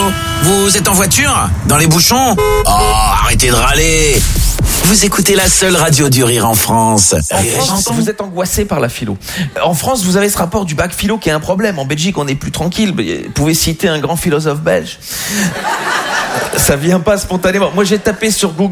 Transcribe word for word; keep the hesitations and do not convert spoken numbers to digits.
Vous êtes en voiture? Dans les bouchons? Oh, arrêtez de râler. Vous écoutez la seule radio du rire en France. En France, vous êtes angoissé par la philo. En France, vous avez ce rapport du bac philo qui est un problème. En Belgique, on est plus tranquille. Vous pouvez citer un grand philosophe belge. Ça vient pas spontanément. Moi, j'ai tapé sur Google